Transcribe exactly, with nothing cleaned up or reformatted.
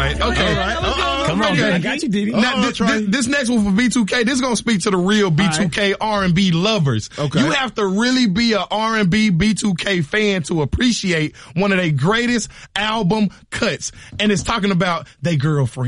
right. Okay. All right. Uh-uh. Come on, Okay. man. I got you, Diddy. Now, Uh-oh, this, Trey. this, this next one for B two K, this is going to speak to the real B two K R and B lovers. Okay. You have to really be a R and B B two K fan to appreciate one of their greatest album cuts. And it's talking about their girlfriend.